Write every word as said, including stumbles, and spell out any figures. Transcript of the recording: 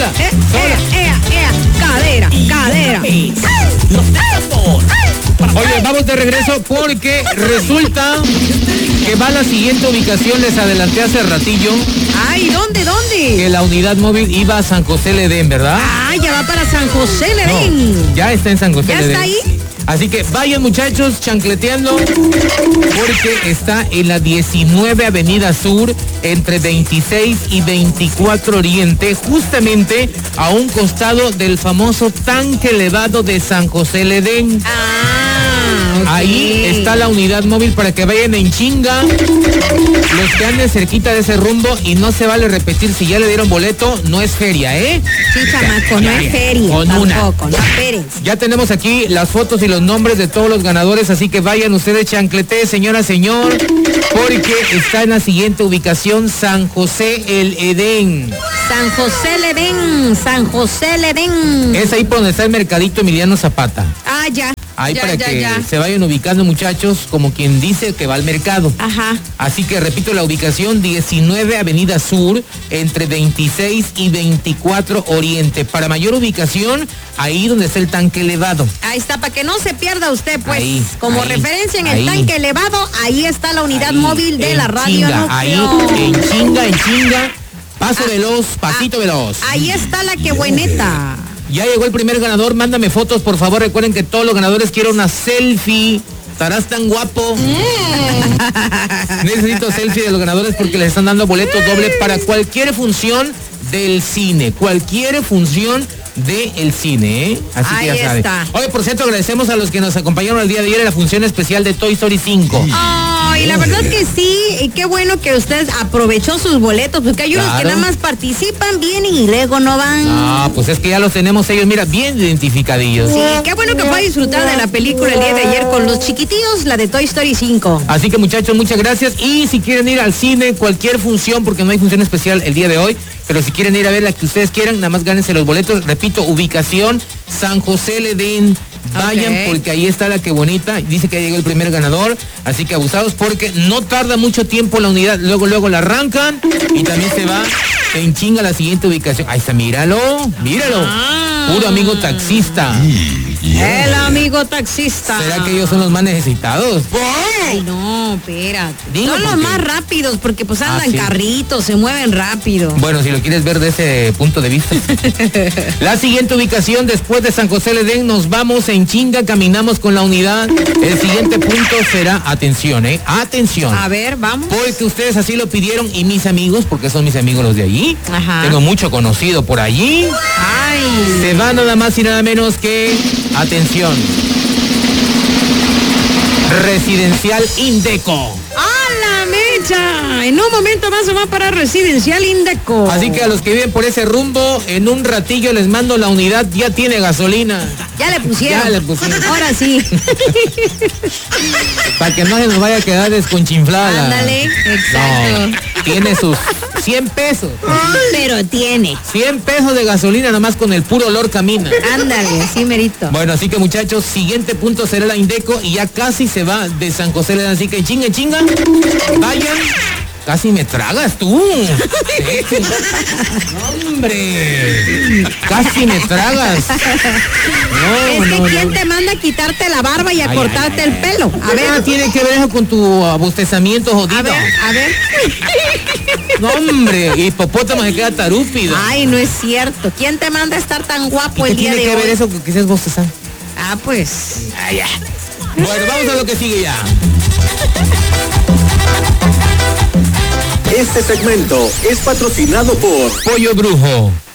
Eh, sola. ea, ea, ea. Cadera, cadera. Oye, vamos de regreso porque resulta que va a la siguiente ubicación, les adelanté hace ratillo. Ay, ¿dónde, dónde? Que la unidad móvil iba a San José del Edén, ¿verdad? Ah, ya va para San José del Edén. No, ya está en San José ¿Ya del está Edén. ahí? Así que vayan, muchachos, chancleteando, porque está en la diecinueve Avenida Sur, entre veintiséis y veinticuatro Oriente, justamente a un costado del famoso tanque elevado de San José del Edén. Ah, okay. Ahí está la unidad móvil para que vayan en chinga. Los que anden cerquita de ese rumbo, y no se vale repetir, si ya le dieron boleto, no es feria, ¿eh? Sí, chamaco, no es feria. Con tampoco, una. no esperes. Ya tenemos aquí las fotos y los nombres de todos los ganadores, así que vayan ustedes, chanclete, señora, señor, porque está en la siguiente ubicación, San José el Edén. San José el Edén, San José el Edén. Es ahí por donde está el mercadito Emiliano Zapata. Ah, ya. Ahí ya, para ya, que ya. se vayan ubicando, muchachos, como quien dice que va al mercado. Ajá. Así que repito la ubicación, diecinueve Avenida Sur, entre veintiséis y veinticuatro Oriente. Para mayor ubicación, ahí donde está el tanque elevado. Ahí está, para que no se pierda usted, pues. Ahí, como ahí, referencia en ahí. el tanque elevado, ahí está la unidad Ahí, móvil de en la radio chinga, Núcleo. ahí, en chinga, en chinga, paso veloz, pasito Ah, veloz. Ahí está la que bueneta. Ya llegó el primer ganador, mándame fotos, por favor. Recuerden que todos los ganadores quieren una selfie. Estarás tan guapo. Mm. Necesito selfie de los ganadores porque les están dando boletos doble para cualquier función del cine. Cualquier función del cine, ¿eh? Así Ahí que ya saben. está. Oye, por cierto, agradecemos a los que nos acompañaron el día de ayer en la función especial de Toy Story cinco. Ay, la verdad que sí, y qué bueno que usted aprovechó sus boletos, porque hay unos Claro. que nada más participan, vienen y luego no van. Ah, pues es que ya los tenemos ellos, mira, bien identificadillos. Sí, qué bueno que fue a disfrutar de la película el día de ayer con los chiquitillos, la de Toy Story cinco. Así que, muchachos, muchas gracias. Y si quieren ir al cine, cualquier función, porque no hay función especial el día de hoy, pero si quieren ir a ver la que ustedes quieran, nada más gánense los boletos. Repito, ubicación San José el Edén. Vayan, Ok. porque ahí está la que bonita. Dice que llegó el primer ganador. Así que abusados, porque no tarda mucho tiempo la unidad. Luego, luego la arrancan y también se va en chinga a la siguiente ubicación. Ahí está, míralo, míralo. Ah. Puro amigo taxista. El amigo taxista. ¿Será que ellos son los más necesitados? Ay, no, espérate. Digo, son los porque- más rápidos porque pues andan Ah, sí. carritos, se mueven rápido. Bueno, si lo quieres ver de ese punto de vista. La siguiente ubicación, después de San José del Edén, nos vamos en chinga, caminamos con la unidad. El siguiente punto será, atención, ¿eh? Atención. A ver, vamos. Porque ustedes así lo pidieron y mis amigos, porque son mis amigos los de allí. Ajá. Tengo mucho conocido por allí. Ay. Se va nada más y nada menos que, atención, Residencial Indeco. ¡A la mecha! En un momento más se va para Residencial Indeco. Así que a los que viven por ese rumbo, en un ratillo les mando la unidad, ya tiene gasolina. Ya le pusieron. Ya le pusieron. Ahora sí. Para que no se nos vaya a quedar desconchinflada. Ándale, exacto. No, tiene sus cien pesos. Pero tiene. cien pesos de gasolina, nada más con el puro olor camina. Ándale, así merito. Bueno, así que, muchachos, siguiente punto será la Indeco y ya casi se va de San José de Así que chinga, chinga. Vayan. Casi me tragas tú. No, hombre. Casi me tragas. No, es que no, ¿quién no. te manda a quitarte la barba y a Ay, cortarte ay, el pelo? A ¿Qué ver, tiene que ver eso con tu abostezamiento jodido? a ver, a ver. No, hombre, hipopótamo se queda tarúpido. Ay, no es cierto. ¿Quién te manda a estar tan guapo ¿Qué el día tiene de que ver hoy? eso con que seas bostezando? Ah, pues. Ah, ya. Bueno, vamos a lo que sigue ya. Este segmento es patrocinado por Pollo Brujo.